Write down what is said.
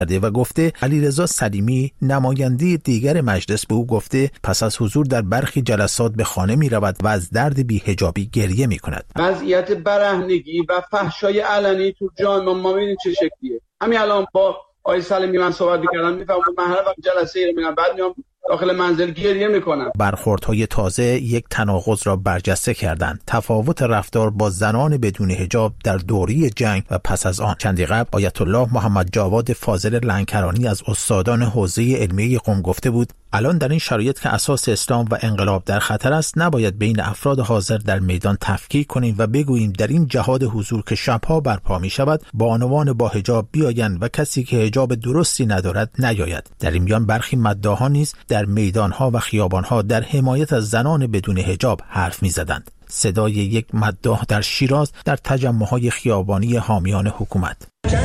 و گفته علیرضا سلیمی نماینده دیگر مجلس به او گفته پس از حضور در برخی جلسات به خانه می رود و از درد بی‌حجابی گریه می کند. وضعیت برهنگی و فحشای علنی تو جان ما ببینید چه شکلیه. همین الان با آقای سلیمی من صحبت می‌کردم، میفهمم من هر وقت جلسه ای میرم بعد میام داخل منزل گریه میکنم. برخوردهای تازه یک تناقض را برجسته کردند. تفاوت رفتار با زنان بدون حجاب در دوره جنگ و پس از آن. چندی قبل آیت الله محمد جواد فاضل لنکرانی از استادان حوزه علمیه قم گفته بود الان در این شرایط که اساس اسلام و انقلاب در خطر است نباید بین افراد حاضر در میدان تفکیک کنیم و بگوییم در این جهاد حضور که شبها برپا می شود با عنوان با حجاب بیایند و کسی که حجاب درستی ندارد نیاید. در این میان برخی مداحا نیز در میدانها و خیابانها در حمایت از زنان بدون حجاب حرف می‌زدند. صدای یک مداح در شیراز در تجمع‌های خیابانی حامیان حکومت.